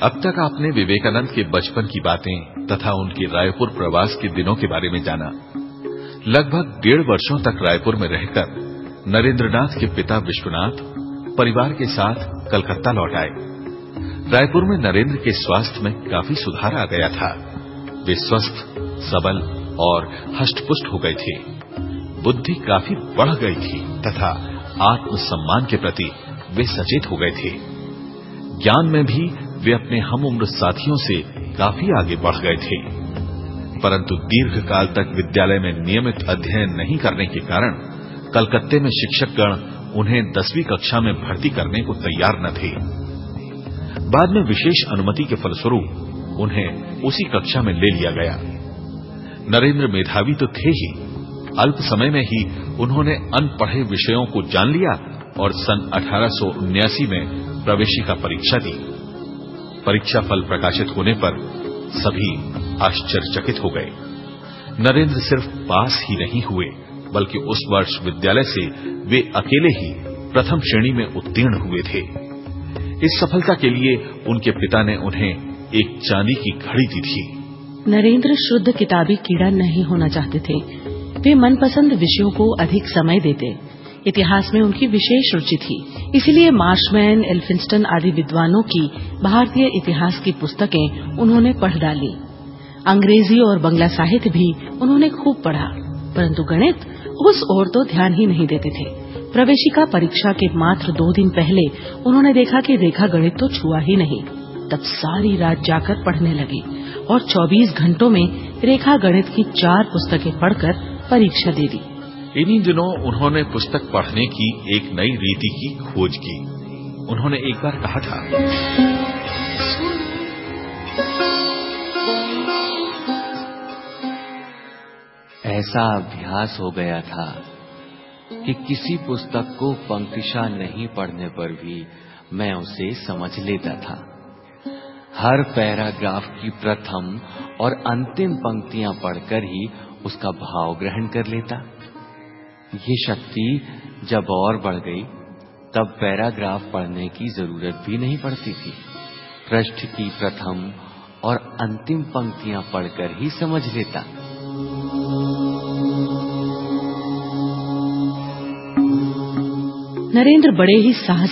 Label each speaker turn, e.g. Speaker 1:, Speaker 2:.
Speaker 1: अब तक आपने विवेकानंद के बचपन की बातें तथा उनके रायपुर प्रवास के दिनों के बारे में जाना। लगभग 1.5 वर्षों तक रायपुर में रहकर नरेंद्रनाथ के पिता विश्वनाथ परिवार के साथ कलकत्ता लौट आए। रायपुर में नरेंद्र के स्वास्थ्य में काफी सुधार आ गया था। वे स्वस्थ, सबल और हष्टपुष्ट हो गए थे। बुद्धि काफी बढ़ गई थी तथा आत्मसम्मान के प्रति वे सचेत हो गए थे। ज्ञान में भी वे अपने हम उम्र साथियों से काफी आगे बढ़ गए थे। परंतु दीर्घकाल तक विद्यालय में नियमित अध्ययन नहीं करने के कारण कलकत्ते में शिक्षकगण उन्हें 10वीं कक्षा में भर्ती करने को तैयार न थे। बाद में विशेष अनुमति के फलस्वरूप उन्हें उसी कक्षा में ले लिया गया। नरेंद्र मेधावी तो थे ही, अल्प समय में ही उन्होंने अनपढ़े विषयों को जान लिया और सन 1879 में प्रवेशिका परीक्षा दी। परीक्षा फल प्रकाशित होने पर सभी आश्चर्यचकित हो गए। नरेंद्र सिर्फ पास ही नहीं हुए बल्कि उस वर्ष विद्यालय से वे अकेले ही प्रथम श्रेणी में उत्तीर्ण हुए थे। इस सफलता के लिए उनके पिता ने उन्हें एक चांदी की घड़ी दी थी।
Speaker 2: नरेंद्र शुद्ध किताबी कीड़ा नहीं होना चाहते थे। वे मनपसंद विषयों को अधिक समय देते। इतिहास में उनकी विशेष रुचि थी, इसलिए मार्शमैन, एल्फिंस्टन आदि विद्वानों की भारतीय इतिहास की पुस्तकें उन्होंने पढ़ डाली। अंग्रेजी और बंगला साहित्य भी उन्होंने खूब पढ़ा, परंतु गणित उस ओर तो ध्यान ही नहीं देते थे। प्रवेशिका परीक्षा के मात्र 2 दिन पहले उन्होंने देखा कि रेखा गणित तो छुआ ही नहीं। तब सारी रात जाकर पढ़ने लगे और 24 घंटों में रेखा गणित की 4 पुस्तकें पढ़कर परीक्षा दे दी।
Speaker 1: इन्हीं दिनों उन्होंने पुस्तक पढ़ने की एक नई रीति की खोज की। उन्होंने एक बार कहा था,
Speaker 3: ऐसा अभ्यास हो गया था कि किसी पुस्तक को पंक्तिशः नहीं पढ़ने पर भी मैं उसे समझ लेता था। हर पैराग्राफ की प्रथम और अंतिम पंक्तियां पढ़कर ही उसका भाव ग्रहण कर लेता। ये शक्ति जब और बढ़ गई तब पैराग्राफ पढ़ने की जरूरत भी नहीं पड़ती थी। पृष्ठ की प्रथम और अंतिम पंक्तियां पढ़कर ही समझ लेता।
Speaker 2: नरेंद्र बड़े ही साहसी